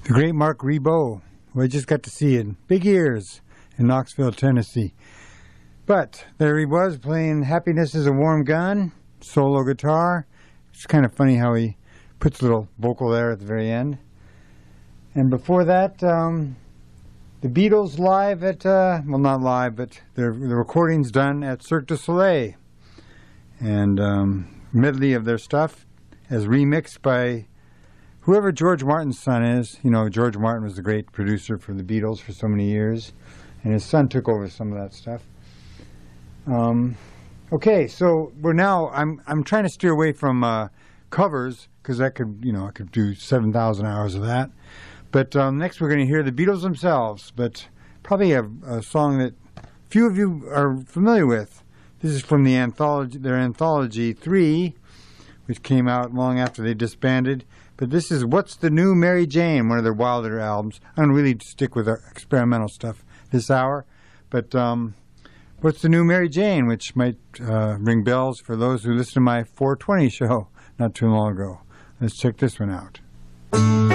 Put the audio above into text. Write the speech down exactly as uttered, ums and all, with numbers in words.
the great Mark Ribot, who I just got to see in Big Ears in Knoxville, Tennessee. But there he was playing Happiness is a Warm Gun, solo guitar. It's kind of funny how he puts a little vocal there at the very end. And before that, um, the Beatles live at, uh, well, not live, but the, the recordings done at Cirque du Soleil. And um, medley of their stuff as remixed by whoever George Martin's son is. You know, George Martin was the great producer for the Beatles for so many years, and his son took over some of that stuff. Um, okay, so we're now, I'm I'm trying to steer away from uh, covers, because that could, you know, I could do seven thousand hours of that. But um, next we're going to hear the Beatles themselves, but probably a, a song that few of you are familiar with. This is from the anthology, their anthology three, which came out long after they disbanded. But this is What's the New Mary Jane, one of their wilder albums. I don't really stick with our experimental stuff this hour, but um, What's the New Mary Jane, which might uh, ring bells for those who listened to my four twenty show not too long ago. Let's check this one out.